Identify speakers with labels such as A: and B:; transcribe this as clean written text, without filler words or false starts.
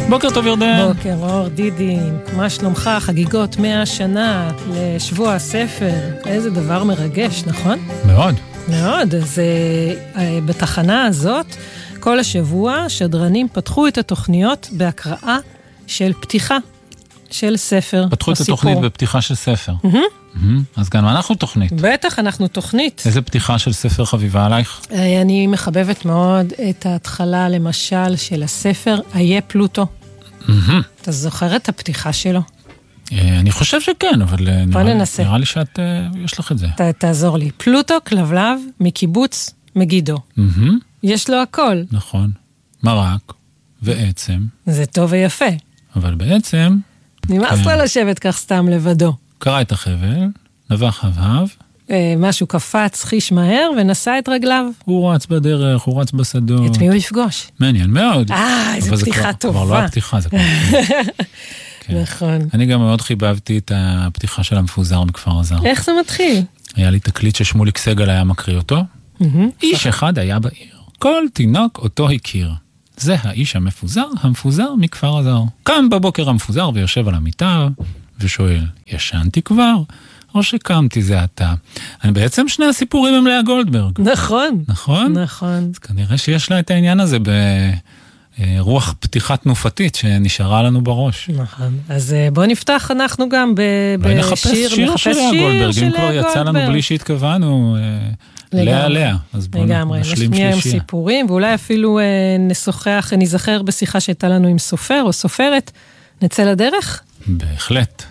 A: בוקר טוב ירדן.
B: בוקר אור דידי, מה שלומך? חגיגות 100 שנה לשבוע הספר, איזה דבר מרגש, נכון?
A: מאוד.
B: מאוד, אז בתחנה הזאת כל השבוע שדרנים פתחו את התוכניות בהקראה של פתיחה של ספר.
A: פתחו את התוכנית בפתיחה של ספר. אז גם אנחנו תוכנית.
B: בטח, אנחנו תוכנית.
A: איזה פתיחה של ספר חביבה עלייך?
B: אני מחבבת מאוד את ההתחלה למשל של הספר איה פלוטו. אתה זוכר את הפתיחה שלו?
A: אני חושב שכן, אבל נראה לי שאת, יש לך את זה.
B: תעזור לי. פלוטו כלבלב מקיבוץ מגידו. יש לו הכל.
A: נכון. מרק ועצם.
B: זה טוב ויפה.
A: אבל בעצם...
B: נמאס לו לשבת כך סתם לבדו.
A: קרא את החבל, נבח הבהב.
B: משהו קפץ, חיש מהר ונסע את רגליו.
A: הוא רץ בדרך, הוא רץ בשדות.
B: את מי הוא יפגוש?
A: מעניין מאוד.
B: איזו פתיחה טובה.
A: כבר לא הפתיחה, זה כבר...
B: נכון.
A: אני גם מאוד חיבבתי את הפתיחה של המפוזר מכפר הזר.
B: איך זה מתחיל?
A: היה לי תקליט ששמוליק סגל היה מקריא אותו. איש אחד היה בעיר. כל תינוק אותו הכיר. זה האיש המפוזר מכפר הזר. קם בבוקר המפוזר ויושב על המיטה ושואל, ישנתי כבר? או שקמתי זה אתה. בעצם שני הסיפורים הם לאה גולדברג.
B: נכון.
A: נכון?
B: נכון.
A: אז כנראה שיש לה את העניין הזה ברוח פתיחה תנופתית שנשארה לנו בראש.
B: נכון. אז בוא נפתח אנחנו גם בשיר.
A: נחפש שיר של לאה גולדברג. אם כבר יצא לנו בלי שהתכוונו, לאה. אז בוא נשלים
B: נשמיע עם
A: שלישיה.
B: סיפורים, ואולי אפילו נזכר בשיחה שהייתה לנו עם סופר או סופרת. נצא לדרך?
A: בהחלט.